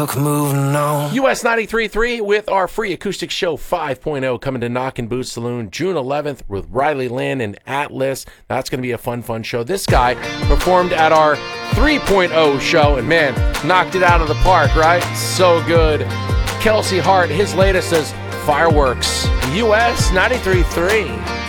Moving on. US 93.3 with our free acoustic show 5.0 coming to Knockin' Boots Saloon June 11th with Riley Lynn and Atlas. That's going to be a fun show. This guy performed at our 3.0 show and man, knocked it out of the park, right? So good. Kelsey Hart, his latest is Fireworks. US 93.3.